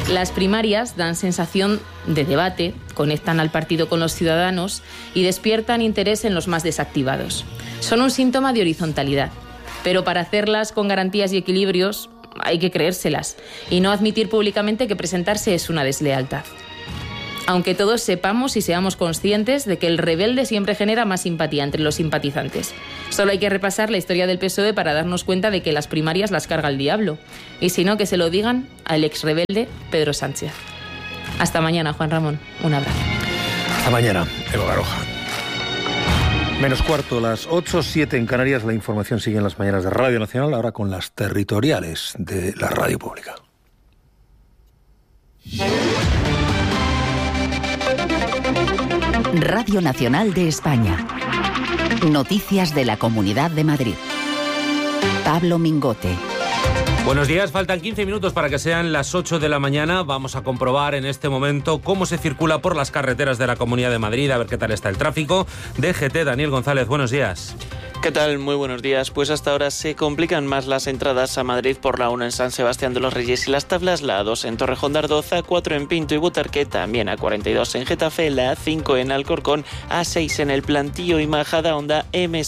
Las primarias dan sensación de debate, conectan al partido con los ciudadanos y despiertan interés en los más desactivados. Son un síntoma de horizontalidad, pero para hacerlas con garantías y equilibrios hay que creérselas y no admitir públicamente que presentarse es una deslealtad. Aunque todos sepamos y seamos conscientes de que el rebelde siempre genera más simpatía entre los simpatizantes. Solo hay que repasar la historia del PSOE para darnos cuenta de que las primarias las carga el diablo. Y si no, que se lo digan al exrebelde Pedro Sánchez. Hasta mañana, Juan Ramón. Un abrazo. Hasta mañana, Eva Baroja. Menos cuarto, las 8:07 en Canarias. La información sigue en las mañanas de Radio Nacional, ahora con las territoriales de la radio pública. Radio Nacional de España. Noticias de la Comunidad de Madrid. Pablo Mingote. Buenos días, faltan 15 minutos para que sean las 8 de la mañana. Vamos a comprobar en este momento cómo se circula por las carreteras de la Comunidad de Madrid, a ver qué tal está el tráfico. DGT, Daniel González, buenos días. ¿Qué tal? Muy buenos días. Pues hasta ahora se complican más las entradas a Madrid por la 1 en San Sebastián de los Reyes y Las Tablas, la A2 en Torrejón de Ardoz, A4 en Pinto y Butarque, también A42 en Getafe, la A5 en Alcorcón, A6 en El Plantío y Majadahonda,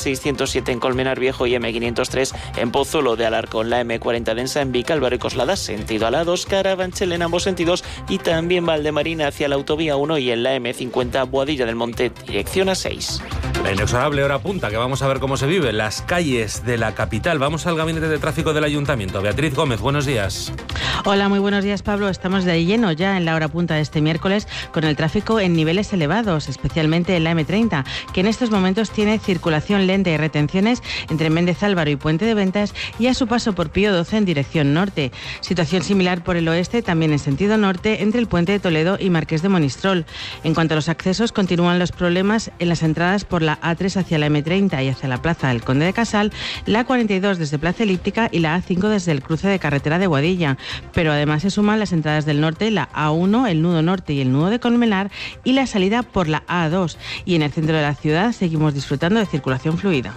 M607 en Colmenar Viejo y M503 en Pozuelo de Alarcón, la M40 densa en Vicálvaro y Coslada, sentido a la A2, Carabanchel en ambos sentidos y también Valdemarina hacia la autovía 1 y en la M50 Boadilla del Monte, dirección A6. La inexorable hora punta, que vamos a ver cómo se vive en las calles de la capital. Vamos al gabinete de tráfico del Ayuntamiento. Beatriz Gómez, buenos días. Hola, muy buenos días, Pablo. Estamos de lleno ya en la hora punta de este miércoles con el tráfico en niveles elevados, especialmente en la M30, que en estos momentos tiene circulación lenta y retenciones entre Méndez Álvaro y Puente de Ventas y a su paso por Pío XII en dirección norte. Situación similar por el oeste, también en sentido norte, entre el Puente de Toledo y Marqués de Monistrol. En cuanto a los accesos, continúan los problemas en las entradas por la A3 hacia la M30 y hacia la Plaza del Conde de Casal, la A42 desde Plaza Elíptica y la A5 desde el cruce de carretera de Boadilla. Pero además se suman las entradas del norte, la A1, el nudo norte y el nudo de Colmenar y la salida por la A2. Y en el centro de la ciudad seguimos disfrutando de circulación fluida.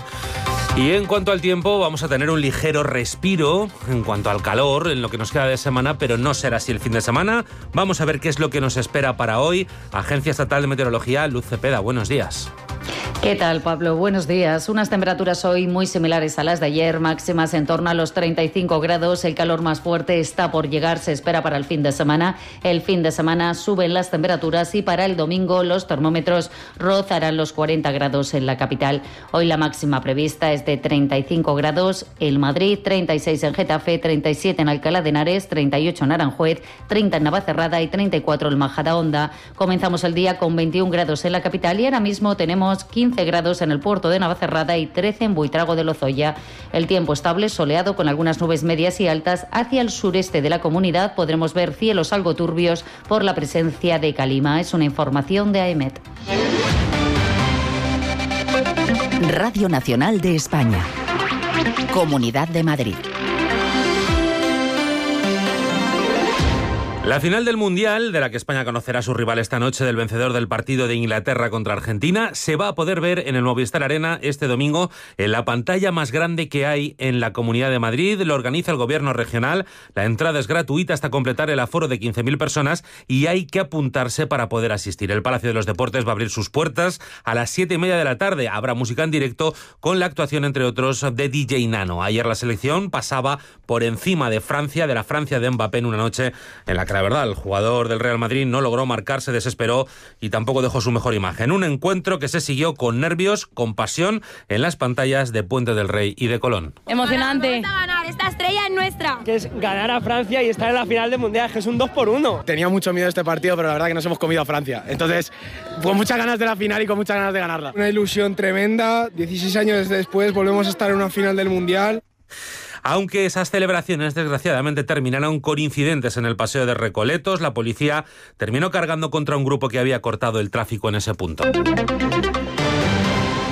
Y en cuanto al tiempo, vamos a tener un ligero respiro en cuanto al calor en lo que nos queda de semana, pero no será así el fin de semana. Vamos a ver qué es lo que nos espera para hoy. Agencia Estatal de Meteorología, Luz Cepeda, buenos días. ¿Qué tal, Pablo? Buenos días. Unas temperaturas hoy muy similares a las de ayer, máximas en torno a los 35 grados. El calor más fuerte está por llegar, se espera para el fin de semana. El fin de semana suben las temperaturas y para el domingo los termómetros rozarán los 40 grados en la capital. Hoy la máxima prevista es de 35 grados en Madrid, 36 en Getafe, 37 en Alcalá de Henares, 38 en Aranjuez, 30 en Navacerrada y 34 en Majadahonda. Comenzamos el día con 21 grados en la capital y ahora mismo tenemos 15 grados en el puerto de Navacerrada y 13 en Buitrago de Lozoya. El tiempo estable, soleado con algunas nubes medias y altas. Hacia el sureste de la comunidad podremos ver cielos algo turbios por la presencia de calima. Es una información de AEMET. Radio Nacional de España. Comunidad de Madrid. La final del Mundial, de la que España conocerá a su rival esta noche, del vencedor del partido de Inglaterra contra Argentina, se va a poder ver en el Movistar Arena este domingo en la pantalla más grande que hay en la Comunidad de Madrid. Lo organiza el Gobierno regional. La entrada es gratuita hasta completar el aforo de 15.000 personas y hay que apuntarse para poder asistir. El Palacio de los Deportes va a abrir sus puertas a las 7:30 de la tarde. Habrá música en directo con la actuación, entre otros, de DJ Nano. Ayer la selección pasaba por encima de Francia, de la Francia de Mbappé, en una noche en la que la verdad el jugador del Real Madrid no logró marcar, se desesperó y tampoco dejó su mejor imagen. Un encuentro que se siguió con nervios, con pasión en las pantallas de Puente del Rey y de Colón. Emocionante. Vamos a ganar, esta estrella es nuestra. Que es ganar a Francia y estar en la final del Mundial, que es un 2-1. Tenía mucho miedo de este partido, pero la verdad que nos hemos comido a Francia. Entonces, con muchas ganas de la final y con muchas ganas de ganarla. Una ilusión tremenda. 16 años después volvemos a estar en una final del Mundial. Aunque esas celebraciones desgraciadamente terminaron con incidentes en el Paseo de Recoletos, la policía terminó cargando contra un grupo que había cortado el tráfico en ese punto.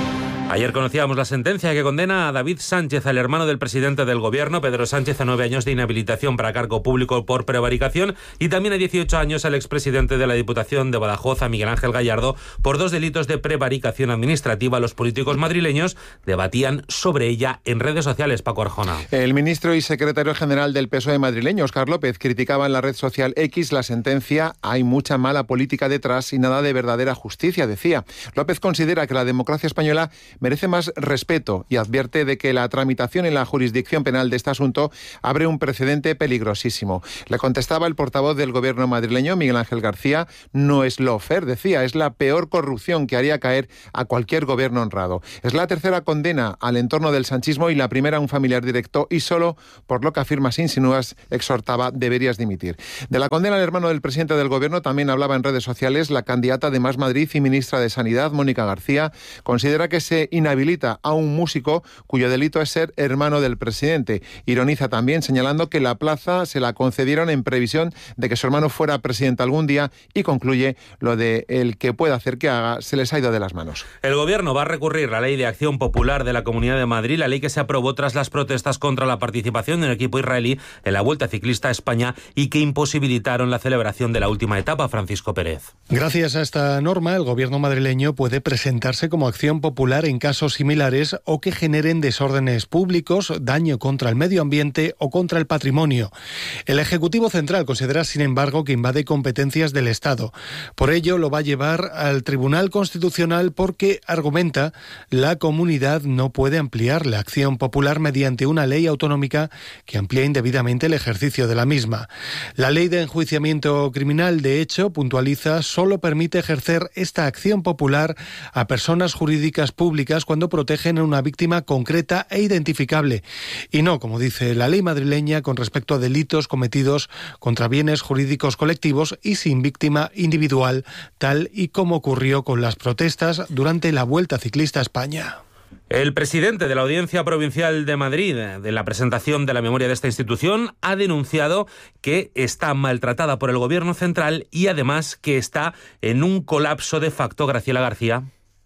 Ayer conocíamos la sentencia que condena a David Sánchez, al hermano del presidente del Gobierno, Pedro Sánchez, a 9 años de inhabilitación para cargo público por prevaricación y también a 18 años al expresidente de la Diputación de Badajoz, a Miguel Ángel Gallardo, por 2 delitos de prevaricación administrativa. Los políticos madrileños debatían sobre ella en redes sociales. Paco Arjona. El ministro y secretario general del PSOE madrileño, Óscar López, criticaba en la red social X la sentencia. Hay mucha mala política detrás y nada de verdadera justicia, decía. López considera que la democracia española merece más respeto y advierte de que la tramitación en la jurisdicción penal de este asunto abre un precedente peligrosísimo. Le contestaba el portavoz del gobierno madrileño, Miguel Ángel García: no es lawfare, decía, es la peor corrupción que haría caer a cualquier gobierno honrado. Es la tercera condena al entorno del sanchismo y la primera a un familiar directo, y solo, por lo que afirmas e insinúas, exhortaba: deberías dimitir. De la condena al hermano del presidente del gobierno también hablaba en redes sociales la candidata de Más Madrid y ministra de Sanidad, Mónica García. Considera que se inhabilita a un músico cuyo delito es ser hermano del presidente. Ironiza también señalando que la plaza se la concedieron en previsión de que su hermano fuera presidente algún día, y concluye: lo de el que pueda hacer que haga se les ha ido de las manos. El Gobierno va a recurrir la Ley de Acción Popular de la Comunidad de Madrid, la ley que se aprobó tras las protestas contra la participación del equipo israelí en la Vuelta Ciclista a España y que imposibilitaron la celebración de la última etapa. Francisco Pérez. Gracias a esta norma, el Gobierno madrileño puede presentarse como acción popular en casos similares o que generen desórdenes públicos, daño contra el medio ambiente o contra el patrimonio. El Ejecutivo Central considera, sin embargo, que invade competencias del Estado. Por ello, lo va a llevar al Tribunal Constitucional porque, argumenta, la comunidad no puede ampliar la acción popular mediante una ley autonómica que amplía indebidamente el ejercicio de la misma. La Ley de Enjuiciamiento Criminal, de hecho, puntualiza, solo permite ejercer esta acción popular a personas jurídicas públicas cuando protegen a una víctima concreta e identificable, y no, como dice la ley madrileña, con respecto a delitos cometidos contra bienes jurídicos colectivos y sin víctima individual, tal y como ocurrió con las protestas durante la Vuelta Ciclista a España. El presidente de la Audiencia Provincial de Madrid, de la presentación de la memoria de esta institución, ha denunciado que está maltratada por el Gobierno central y además que está en un colapso de facto. Graciela García.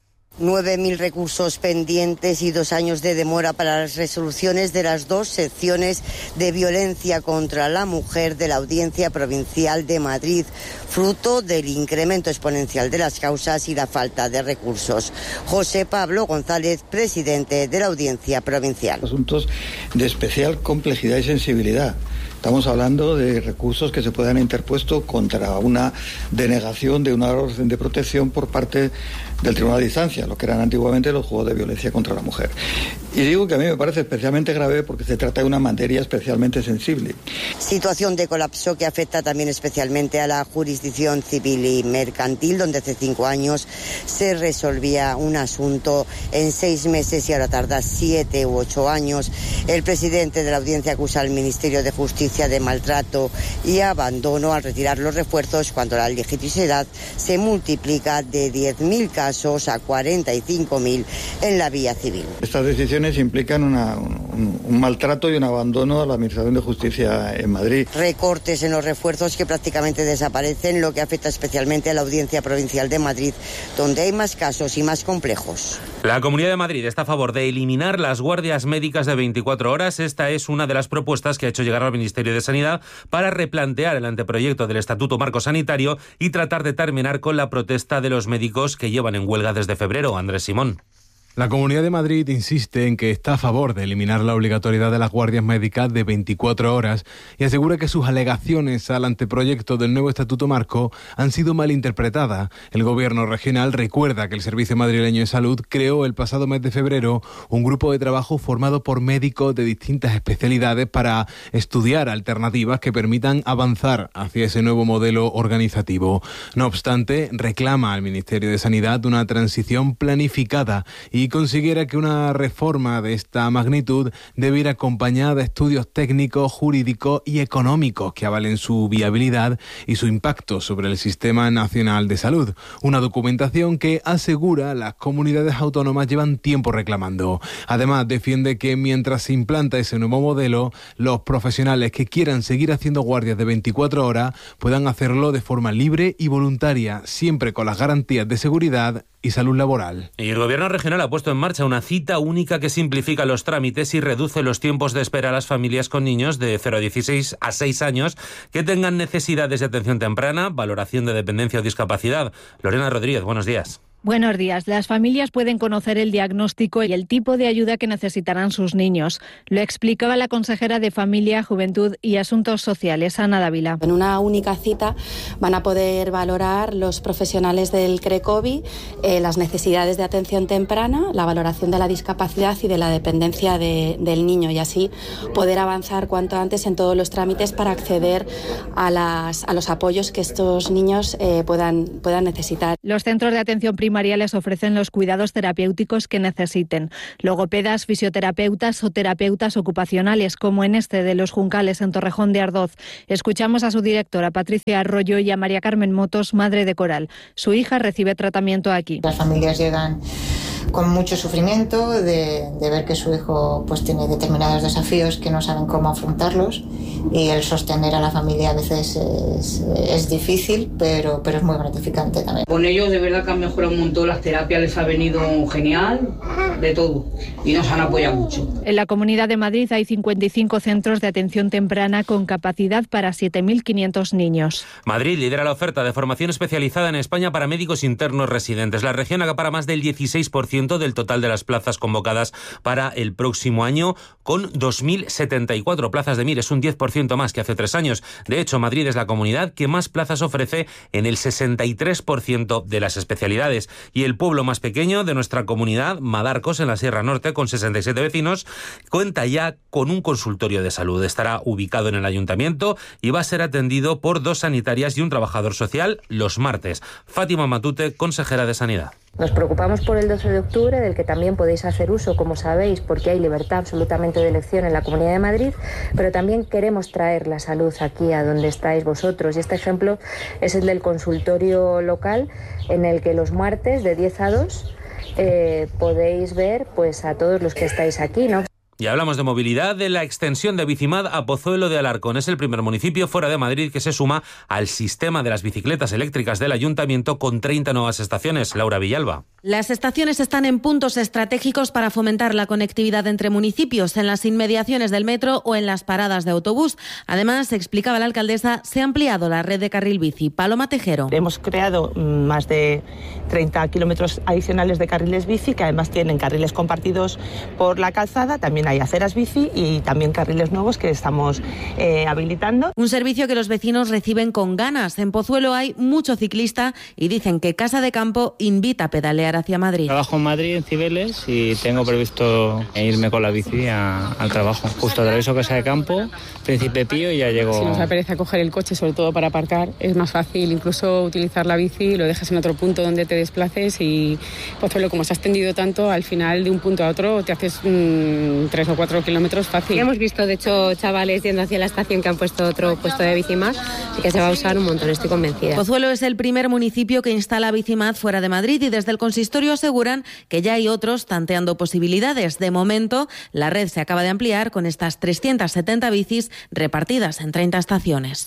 9.000 recursos pendientes y 2 años de demora para las resoluciones de las 2 secciones de violencia contra la mujer de la Audiencia Provincial de Madrid, fruto del incremento exponencial de las causas y la falta de recursos. José Pablo González, presidente de la Audiencia Provincial. Asuntos de especial complejidad y sensibilidad. Estamos hablando de recursos que se puedan interpuesto contra una denegación de una orden de protección por parte del Tribunal de Instancia, lo que eran antiguamente los juegos de violencia contra la mujer. Y digo que a mí me parece especialmente grave porque se trata de una materia especialmente sensible. Situación de colapso que afecta también especialmente a la jurisdicción civil y mercantil, donde hace 5 años se resolvía un asunto en 6 meses y ahora tarda 7 u 8 años. El presidente de la Audiencia acusa al Ministerio de Justicia de maltrato y abandono al retirar los refuerzos cuando la legitimidad se multiplica de 10.000 casos a 45.000 en la vía civil. Estas decisiones implican un maltrato y un abandono a la Administración de Justicia en Madrid. Recortes en los refuerzos que prácticamente desaparecen, lo que afecta especialmente a la Audiencia Provincial de Madrid, donde hay más casos y más complejos. La Comunidad de Madrid está a favor de eliminar las guardias médicas de 24 horas. Esta es una de las propuestas que ha hecho llegar al Ministerio de Sanidad para replantear el anteproyecto del Estatuto Marco Sanitario y tratar de terminar con la protesta de los médicos que llevan en huelga desde febrero. Andrés Simón. La Comunidad de Madrid insiste en que está a favor de eliminar la obligatoriedad de las guardias médicas de 24 horas y asegura que sus alegaciones al anteproyecto del nuevo Estatuto Marco han sido malinterpretadas. El Gobierno regional recuerda que el Servicio Madrileño de Salud creó el pasado mes de febrero un grupo de trabajo formado por médicos de distintas especialidades para estudiar alternativas que permitan avanzar hacia ese nuevo modelo organizativo. No obstante, reclama al Ministerio de Sanidad una transición planificada y considera que una reforma de esta magnitud debe ir acompañada de estudios técnicos, jurídicos y económicos que avalen su viabilidad y su impacto sobre el Sistema Nacional de Salud. Una documentación que, asegura, las comunidades autónomas llevan tiempo reclamando. Además, defiende que mientras se implanta ese nuevo modelo, los profesionales que quieran seguir haciendo guardias de 24 horas puedan hacerlo de forma libre y voluntaria, siempre con las garantías de seguridad y salud laboral. Y el Gobierno regional ha puesto en marcha una cita única que simplifica los trámites y reduce los tiempos de espera a las familias con niños de 0 a 16 a 6 años que tengan necesidades de atención temprana, valoración de dependencia o discapacidad. Lorena Rodríguez, buenos días. Buenos días. Las familias pueden conocer el diagnóstico y el tipo de ayuda que necesitarán sus niños. Lo explicaba la consejera de Familia, Juventud y Asuntos Sociales, Ana Dávila. En una única cita van a poder valorar los profesionales del CRECOVI las necesidades de atención temprana, la valoración de la discapacidad y de la dependencia del niño, y así poder avanzar cuanto antes en todos los trámites para acceder a los apoyos que estos niños puedan necesitar. Los centros de atención primaria les ofrecen los cuidados terapéuticos que necesiten. Logopedas, fisioterapeutas o terapeutas ocupacionales, como en este de Los Juncales, en Torrejón de Ardoz. Escuchamos a su directora, Patricia Arroyo, y a María Carmen Motos, madre de Coral. Su hija recibe tratamiento aquí. Las familias llegan con mucho sufrimiento de ver que su hijo pues tiene determinados desafíos que no saben cómo afrontarlos, y el sostener a la familia a veces es difícil, pero es muy gratificante también. Con ellos de verdad que han mejorado un montón, las terapias les ha venido genial, de todo, y nos han apoyado mucho. En la Comunidad de Madrid hay 55 centros de atención temprana con capacidad para 7.500 niños. Madrid lidera la oferta de formación especializada en España para médicos internos residentes. La región acapara más del 16% del total de las plazas convocadas para el próximo año, con 2.074 plazas de MIR. Es un 10% más que hace 3 años. De hecho, Madrid es la comunidad que más plazas ofrece en el 63% de las especialidades. Y el pueblo más pequeño de nuestra comunidad, Madarcos, en la Sierra Norte, con 67 vecinos, cuenta ya con un consultorio de salud. Estará ubicado en el ayuntamiento y va a ser atendido por 2 sanitarias y un trabajador social los martes. Fátima Matute, consejera de Sanidad. Nos preocupamos por el 12 de octubre, del que también podéis hacer uso, como sabéis, porque hay libertad absolutamente de elección en la Comunidad de Madrid, pero también queremos traer la salud aquí, a donde estáis vosotros. Y este ejemplo es el del consultorio local, en el que los martes de 10 a 2 podéis ver pues a todos los que estáis aquí, ¿no? Y hablamos de movilidad, de la extensión de Bicimad a Pozuelo de Alarcón. Es el primer municipio fuera de Madrid que se suma al sistema de las bicicletas eléctricas del ayuntamiento, con 30 nuevas estaciones. Laura Villalba. Las estaciones están en puntos estratégicos para fomentar la conectividad entre municipios, en las inmediaciones del metro o en las paradas de autobús. Además, explicaba la alcaldesa, se ha ampliado la red de carril bici. Paloma Tejero. Hemos creado más de 30 kilómetros adicionales de carriles bici, que además tienen carriles compartidos por la calzada. También hay aceras bici y también carriles nuevos que estamos habilitando. Un servicio que los vecinos reciben con ganas. En Pozuelo hay mucho ciclista y dicen que Casa de Campo invita a pedalear hacia Madrid. Trabajo en Madrid, en Cibeles, y tengo previsto irme con la bici al trabajo. Justo atraveso Casa de Campo, Príncipe Pío, y ya llego. Si nos da pereza coger el coche, sobre todo para aparcar, es más fácil incluso utilizar la bici, lo dejas en otro punto donde te desplaces, y Pozuelo, como se ha extendido tanto, al final de un punto a otro te haces 3 o 4 kilómetros fácil. Hemos visto, de hecho, chavales yendo hacia la estación que han puesto otro puesto de Bicimad, así que se va a usar un montón, estoy convencida. Pozuelo es el primer municipio que instala Bicimad fuera de Madrid, y desde el consistorio aseguran que ya hay otros tanteando posibilidades. De momento, la red se acaba de ampliar con estas 370 bicis repartidas en 30 estaciones.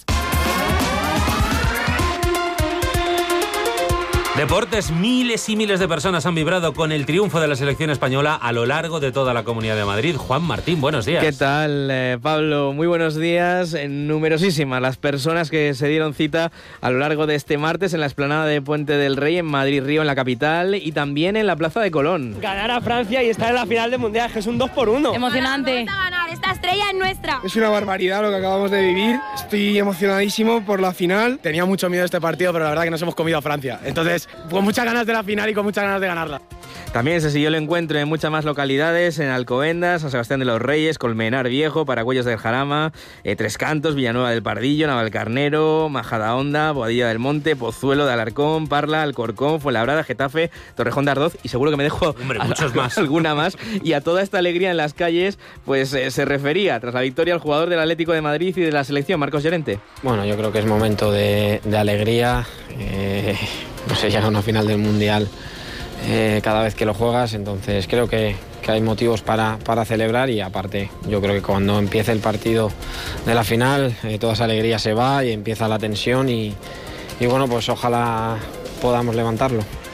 Deportes, miles y miles de personas han vibrado con el triunfo de la selección española a lo largo de toda la Comunidad de Madrid. Juan Martín, buenos días. ¿Qué tal, Pablo? Muy buenos días. Numerosísimas las personas que se dieron cita a lo largo de este martes en la explanada de Puente del Rey, en Madrid Río, en la capital, y también en la Plaza de Colón. Ganar a Francia y estar en la final del Mundial, que es un 2-1. Emocionante. Vamos a ganar, esta estrella es nuestra. Es una barbaridad lo que acabamos de vivir. Estoy emocionadísimo por la final. Tenía mucho miedo de este partido, pero la verdad que nos hemos comido a Francia. Entonces, con muchas ganas de la final y con muchas ganas de ganarla. También se siguió el encuentro en muchas más localidades, en Alcobendas, San Sebastián de los Reyes, Colmenar Viejo, Paracuellos del Jarama, Tres Cantos, Villanueva del Pardillo, Navalcarnero, Majadahonda, Boadilla del Monte, Pozuelo de Alarcón, Parla, Alcorcón, Fuenlabrada, Getafe, Torrejón de Ardoz, y seguro que me dejo muchos más. Alguna más. Y a toda esta alegría en las calles, pues se refería, tras la victoria, al jugador del Atlético de Madrid y de la selección, Marcos Llorente. Bueno, yo creo que es momento de alegría. No sé, llega una final del Mundial cada vez que lo juegas, entonces creo que hay motivos para celebrar, y aparte yo creo que cuando empiece el partido de la final toda esa alegría se va y empieza la tensión, y bueno, pues ojalá podamos levantarlo.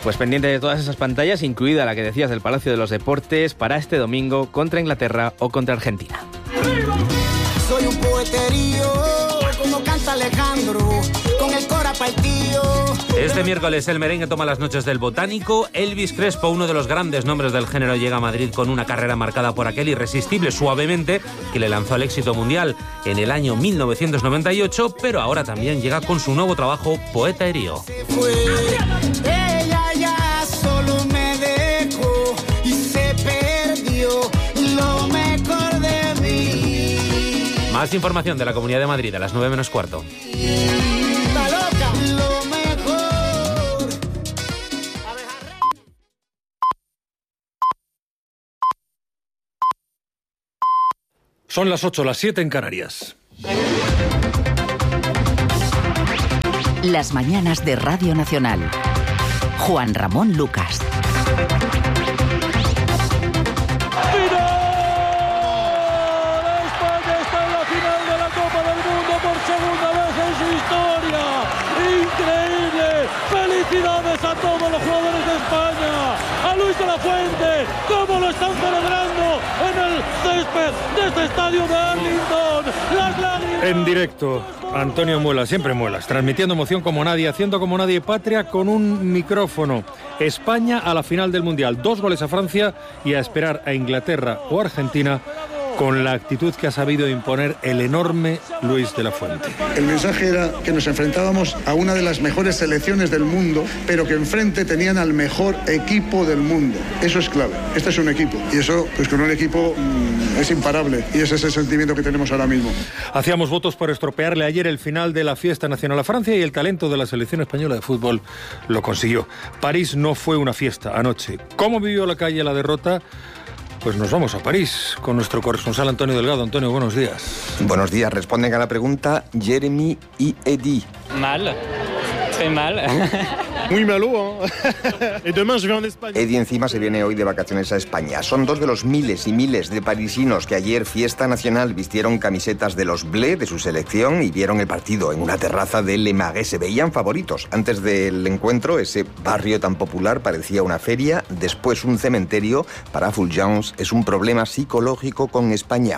Pues pendiente de todas esas pantallas, incluida la que decías del Palacio de los Deportes, para este domingo contra Inglaterra o contra Argentina. Soy un poeterío, como canta Alejandro, con el cora partido. Este miércoles el merengue toma las noches del Botánico. Elvis Crespo, uno de los grandes nombres del género, llega a Madrid con una carrera marcada por aquel irresistible Suavemente que le lanzó al éxito mundial en el año 1998, pero ahora también llega con su nuevo trabajo, Poeta Erío. Ella ya solo me dejó y se perdió lo mejor de mí. Más información de la Comunidad de Madrid a las 9 menos cuarto. Está loca. Lo mejor. Son las 8, las 7 en Canarias. Las mañanas de Radio Nacional. Juan Ramón Lucas. ¡Felicidades a todos los jugadores de España! ¡A Luis de la Fuente! ¡Cómo lo están celebrando en el césped de este estadio de Arlington! ¡Las lágrimas! En directo, Antonio Muelas, siempre Muelas, transmitiendo emoción como nadie, haciendo como nadie patria con un micrófono. España a la final del Mundial. 2 goles a Francia y a esperar a Inglaterra o Argentina con la actitud que ha sabido imponer el enorme Luis de la Fuente. El mensaje era que nos enfrentábamos a una de las mejores selecciones del mundo, pero que enfrente tenían al mejor equipo del mundo. Eso es clave. Este es un equipo. Y eso, pues con un equipo es imparable. Y ese es el sentimiento que tenemos ahora mismo. Hacíamos votos por estropearle ayer el final de la fiesta nacional a Francia y el talento de la selección española de fútbol lo consiguió. París no fue una fiesta anoche. ¿Cómo vivió la calle la derrota? Pues nos vamos a París con nuestro corresponsal Antonio Delgado. Antonio, buenos días. Buenos días. Responden a la pregunta Jeremy y Eddie. Mal. Très mal. Muy malo, Eddie encima se viene hoy de vacaciones a España. Son 2 de los miles y miles de parisinos que ayer, fiesta nacional, vistieron camisetas de los Bleus de su selección y vieron el partido en una terraza de Le Marais. Se veían favoritos. Antes del encuentro, ese barrio tan popular parecía una feria, después un cementerio. Para Fulgence es un problema psicológico con España.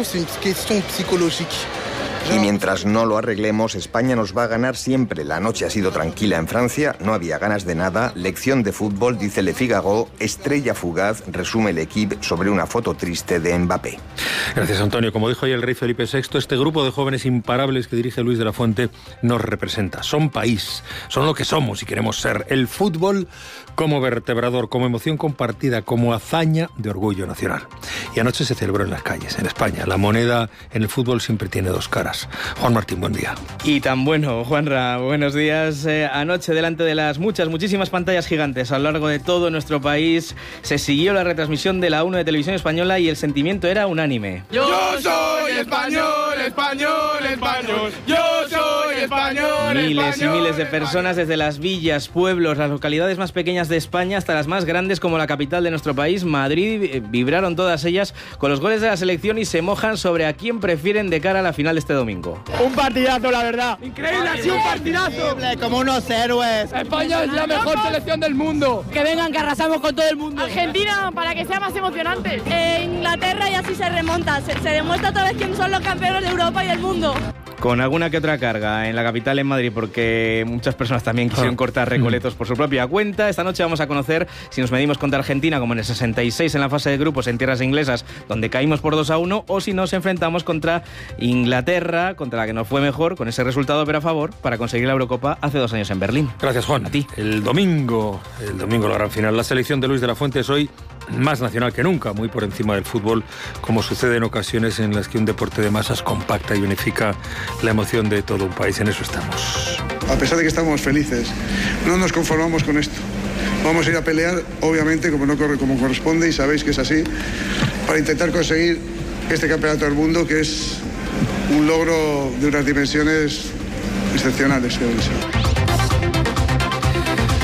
Y mientras no lo arreglemos, España nos va a ganar siempre. La noche ha sido tranquila en Francia, no había ganas de nada. Lección de fútbol, dice Le Figaro. Estrella fugaz, resume el equipo sobre una foto triste de Mbappé. Gracias, Antonio. Como dijo hoy el rey Felipe VI, este grupo de jóvenes imparables que dirige Luis de la Fuente nos representa. Son país, son lo que somos y queremos ser. El fútbol como vertebrador, como emoción compartida, como hazaña de orgullo nacional. Y anoche se celebró en las calles, en España. La moneda en el fútbol siempre tiene 2 caras. Juan Martín, buen día. Y tan bueno, Juanra, buenos días. Anoche, delante de las muchísimas pantallas gigantes a lo largo de todo nuestro país, se siguió la retransmisión de la 1 de Televisión Española y el sentimiento era unánime. Yo soy español, español, español. Yo soy español, Miles y miles de personas desde las villas, pueblos, las localidades más pequeñas de España hasta las más grandes como la capital de nuestro país, Madrid, vibraron todas ellas con los goles de la selección y se mojan sobre a quién prefieren de cara a la final de este domingo. Un partidazo, la verdad. Increíble, ha sido un partidazo. Como unos héroes. España es la mejor selección del mundo. Que vengan, que arrasamos con todo el mundo. Argentina, para que sea más emocionante. Inglaterra y así se remonta. Se demuestra otra vez quién son los campeones de Europa y del mundo. Con alguna que otra carga en la capital, en Madrid, porque muchas personas también quisieron cortar recoletos por su propia cuenta. Esta noche vamos a conocer si nos medimos contra Argentina, como en el 66 en la fase de grupos en tierras inglesas, donde caímos por 2-1, o si nos enfrentamos contra Inglaterra, contra la que nos fue mejor, con ese resultado pero a favor, para conseguir la Eurocopa hace 2 años en Berlín. Gracias, Juan. A ti. El domingo la gran final. La selección de Luis de la Fuente es hoy más nacional que nunca, muy por encima del fútbol, como sucede en ocasiones en las que un deporte de masas compacta y unifica la emoción de todo un país. En eso estamos. A pesar de que estamos felices, no nos conformamos con esto. Vamos a ir a pelear, obviamente, como corresponde, y sabéis que es así, para intentar conseguir este campeonato del mundo, que es un logro de unas dimensiones excepcionales, creo que sí.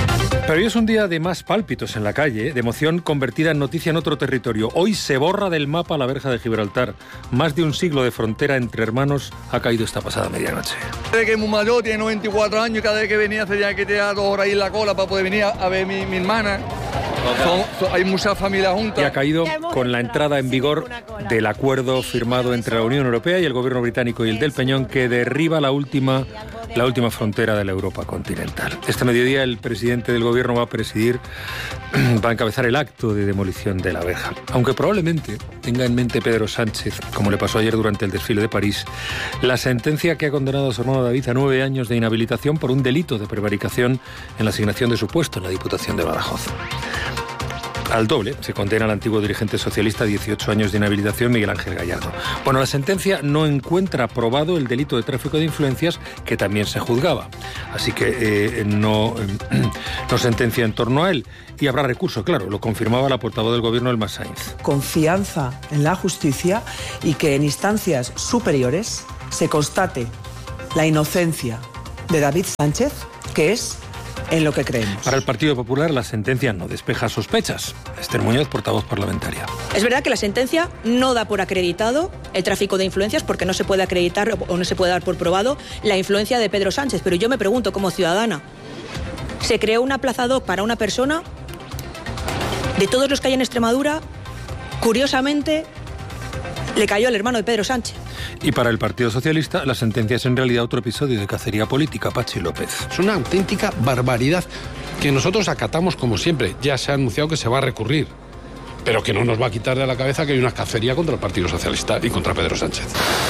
Pero hoy es un día de más pálpitos en la calle, de emoción convertida en noticia en otro territorio. Hoy se borra del mapa la verja de Gibraltar. Más de un siglo de frontera entre hermanos ha caído esta pasada medianoche. Desde que es muy mayor, tiene 94 años, y cada vez que venía tenía que tirar 2 horas ahí en la cola para poder venir a ver mi hermana. Hay muchas familias juntas. Y ha caído con la entrada en vigor del acuerdo firmado entre la Unión Europea y el gobierno británico y el del Peñón, que derriba la última frontera de la Europa continental. Este mediodía el presidente del gobierno va a encabezar el acto de demolición de la verja. Aunque probablemente tenga en mente Pedro Sánchez, como le pasó ayer durante el desfile de París, la sentencia que ha condenado a su hermano David a 9 años de inhabilitación por un delito de prevaricación en la asignación de su puesto en la Diputación de Badajoz. Al doble se condena al antiguo dirigente socialista a 18 años de inhabilitación, Miguel Ángel Gallardo. Bueno, la sentencia no encuentra probado el delito de tráfico de influencias, que también se juzgaba. Así que no sentencia en torno a él. Y habrá recurso, claro, lo confirmaba la portavoz del gobierno, Elma Sainz. Confianza en la justicia y que en instancias superiores se constate la inocencia de David Sánchez, que es en lo que creemos. Para el Partido Popular la sentencia no despeja sospechas. Esther Muñoz, portavoz parlamentaria. Es verdad que la sentencia no da por acreditado el tráfico de influencias, porque no se puede acreditar o no se puede dar por probado la influencia de Pedro Sánchez. Pero yo me pregunto, como ciudadana, ¿se creó una plaza ad hoc para una persona? De todos los que hay en Extremadura, curiosamente, le cayó al hermano de Pedro Sánchez. Y para el Partido Socialista, la sentencia es en realidad otro episodio de cacería política. Pachi López. Es una auténtica barbaridad que nosotros acatamos como siempre. Ya se ha anunciado que se va a recurrir, pero que no nos va a quitar de la cabeza que hay una cacería contra el Partido Socialista y contra Pedro Sánchez.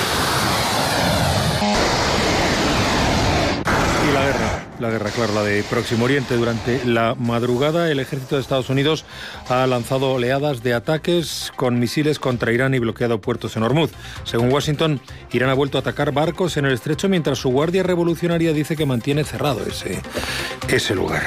La guerra, claro, la de Próximo Oriente. Durante la madrugada, el ejército de Estados Unidos ha lanzado oleadas de ataques con misiles contra Irán y bloqueado puertos en Hormuz. Según Washington, Irán ha vuelto a atacar barcos en el estrecho, mientras su Guardia Revolucionaria dice que mantiene cerrado ese lugar.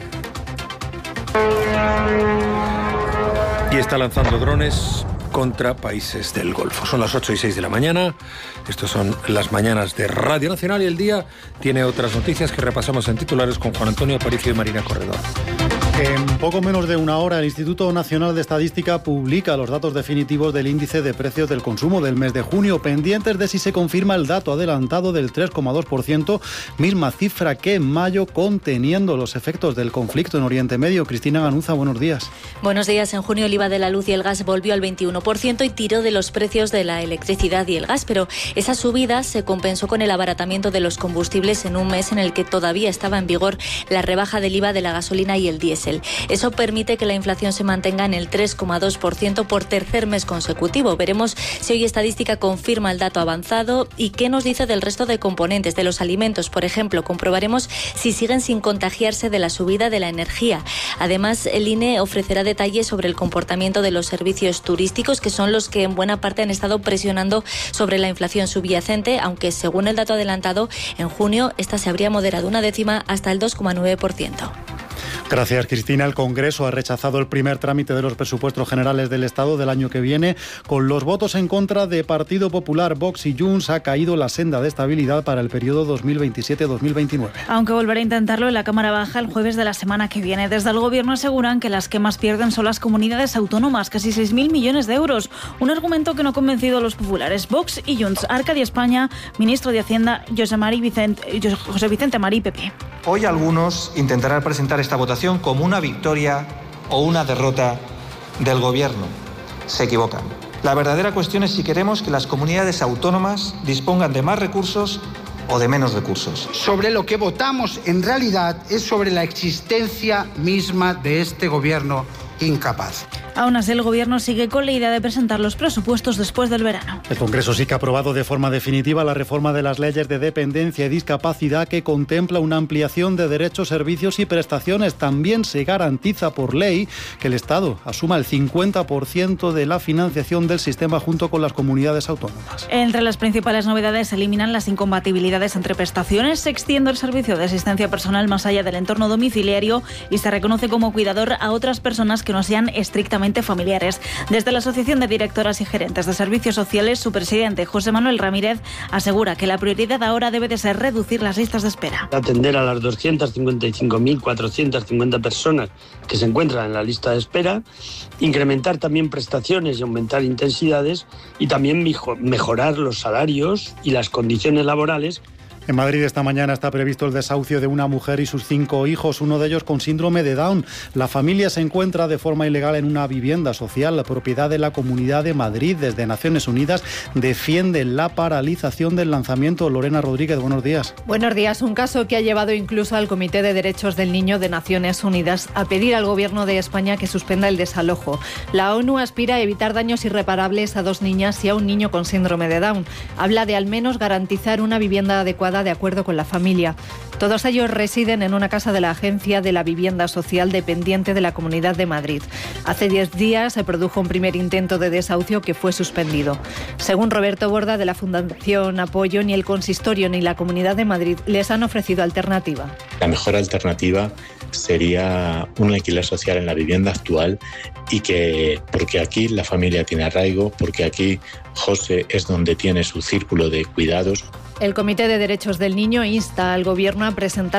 Y está lanzando drones contra países del Golfo. Son las 8:06 de la mañana. Estos son las mañanas de Radio Nacional y el día tiene otras noticias que repasamos en titulares con Juan Antonio Aparicio y Marina Corredor. En poco menos de una hora, el Instituto Nacional de Estadística publica los datos definitivos del índice de precios del consumo del mes de junio, pendientes de si se confirma el dato adelantado del 3,2%, misma cifra que en mayo, conteniendo los efectos del conflicto en Oriente Medio. Cristina Ganuza, buenos días. Buenos días. En junio el IVA de la luz y el gas volvió al 21% y tiró de los precios de la electricidad y el gas, pero esa subida se compensó con el abaratamiento de los combustibles en un mes en el que todavía estaba en vigor la rebaja del IVA de la gasolina y el diésel. Eso permite que la inflación se mantenga en el 3,2% por tercer mes consecutivo. Veremos si hoy Estadística confirma el dato avanzado y qué nos dice del resto de componentes de los alimentos. Por ejemplo, comprobaremos si siguen sin contagiarse de la subida de la energía. Además, el INE ofrecerá detalles sobre el comportamiento de los servicios turísticos, que son los que en buena parte han estado presionando sobre la inflación subyacente, aunque según el dato adelantado, en junio esta se habría moderado una décima hasta el 2,9%. Gracias, Cristina. El Congreso ha rechazado el primer trámite de los presupuestos generales del Estado del año que viene. Con los votos en contra de Partido Popular, Vox y Junts, ha caído la senda de estabilidad para el periodo 2027-2029. Aunque volverá a intentarlo en la Cámara Baja el jueves de la semana que viene. Desde el Gobierno aseguran que las que más pierden son las comunidades autónomas, casi 6.000 millones de euros. Un argumento que no ha convencido a los populares. Vox y Junts. Arcadia España, ministro de Hacienda, José Vicente Marí, PP. Hoy algunos intentarán presentar esta votación como una victoria o una derrota del Gobierno. Se equivocan. La verdadera cuestión es si queremos que las comunidades autónomas dispongan de más recursos o de menos recursos. Sobre lo que votamos en realidad es sobre la existencia misma de este Gobierno incapaz. Aún así, el Gobierno sigue con la idea de presentar los presupuestos después del verano. El Congreso sí que ha aprobado de forma definitiva la reforma de las leyes de dependencia y discapacidad, que contempla una ampliación de derechos, servicios y prestaciones. También se garantiza por ley que el Estado asuma el 50% de la financiación del sistema junto con las comunidades autónomas. Entre las principales novedades se eliminan las incompatibilidades entre prestaciones, se extiende el servicio de asistencia personal más allá del entorno domiciliario y se reconoce como cuidador a otras personas que no sean estrictamente únicamente familiares. Desde la Asociación de Directoras y Gerentes de Servicios Sociales, su presidente, José Manuel Ramírez, asegura que la prioridad ahora debe de ser reducir las listas de espera. Atender a las 255.450 personas que se encuentran en la lista de espera, incrementar también prestaciones y aumentar intensidades y también mejorar los salarios y las condiciones laborales. En Madrid esta mañana está previsto el desahucio de una mujer y sus 5 hijos, uno de ellos con síndrome de Down. La familia se encuentra de forma ilegal en una vivienda social, la propiedad de la Comunidad de Madrid. Desde Naciones Unidas defienden la paralización del lanzamiento. Lorena Rodríguez, buenos días. Buenos días. Un caso que ha llevado incluso al Comité de Derechos del Niño de Naciones Unidas a pedir al Gobierno de España que suspenda el desalojo. La ONU aspira a evitar daños irreparables a 2 niñas y a un niño con síndrome de Down. Habla de al menos garantizar una vivienda adecuada de acuerdo con la familia. Todos ellos residen en una casa de la Agencia de la Vivienda Social dependiente de la Comunidad de Madrid. Hace 10 días se produjo un primer intento de desahucio que fue suspendido. Según Roberto Borda de la Fundación Apoyo, ni el Consistorio ni la Comunidad de Madrid les han ofrecido alternativa. La mejor alternativa sería un alquiler social en la vivienda actual porque aquí la familia tiene arraigo, porque aquí José es donde tiene su círculo de cuidados. El Comité de Derechos del Niño insta al Gobierno a presentar